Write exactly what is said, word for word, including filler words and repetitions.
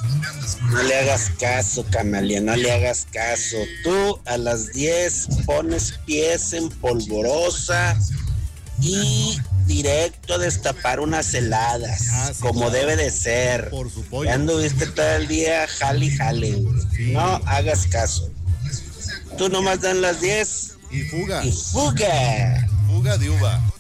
No le hagas caso, Camalia, no le hagas caso. Tú a las diez pones pies en polvorosa y directo a destapar unas heladas, ah, sí, como claro. Debe de ser. Por su pollo. Ya anduviste todo el día jale y jale. Sí. No hagas caso. Tú nomás dan las diez. Y fuga. Y fuga. Fuga de uva.